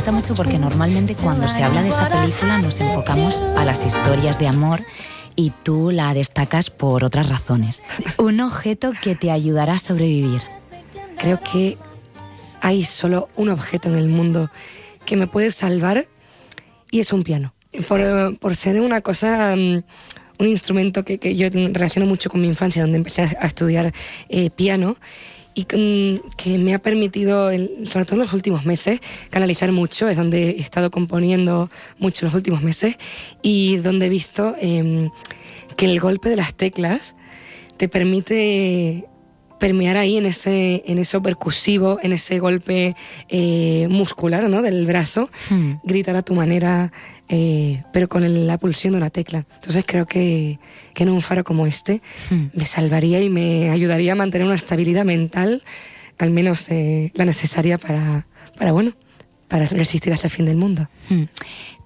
gusta mucho porque normalmente cuando se habla de esa película nos enfocamos a las historias de amor y tú la destacas por otras razones. Un objeto que te ayudará a sobrevivir. Creo que hay solo un objeto en el mundo que me puede salvar y es un piano. Por ser una cosa, un instrumento que yo relaciono mucho con mi infancia, donde empecé a estudiar piano y que me ha permitido, sobre todo en los últimos meses, canalizar mucho. Es donde he estado componiendo mucho en los últimos meses y donde he visto que el golpe de las teclas te permite permear ahí en eso percusivo, en ese golpe muscular, ¿no?, del brazo, gritar a tu manera, pero con la pulsión de una tecla. Entonces creo que en un faro como este me salvaría y me ayudaría a mantener una estabilidad mental, al menos la necesaria para resistir hasta el fin del mundo.